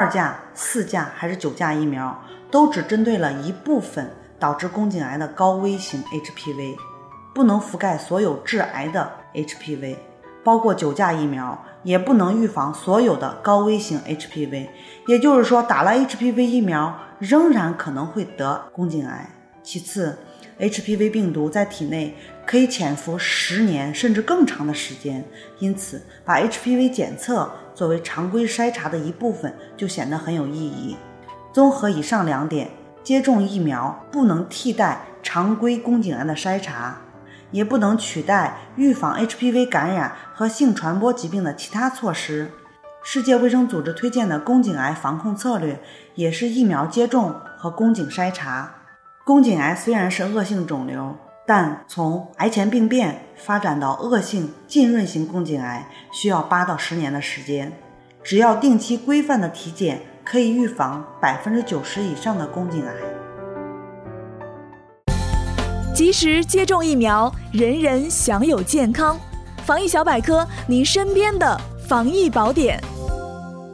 价、4价还是9价疫苗，都只针对了一部分导致宫颈癌的高危型 HPV， 不能覆盖所有致癌的 HPV， 包括9价疫苗也不能预防所有的高危型 HPV， 也就是说打了 HPV 疫苗仍然可能会得宫颈癌。其次， HPV 病毒在体内可以潜伏10年甚至更长的时间，因此把 HPV 检测作为常规筛查的一部分就显得很有意义。综合以上2点，接种疫苗不能替代常规宫颈癌的筛查，也不能取代预防 HPV 感染和性传播疾病的其他措施。世界卫生组织推荐的宫颈癌防控策略也是疫苗接种和宫颈筛查。宫颈癌虽然是恶性肿瘤，但从癌前病变发展到恶性浸润型宫颈癌需要8到10年的时间。只要定期规范的体检，可以预防90%以上的宫颈癌。 及时接种疫苗，人人享有健康。防疫小百科，您身边的防疫宝典。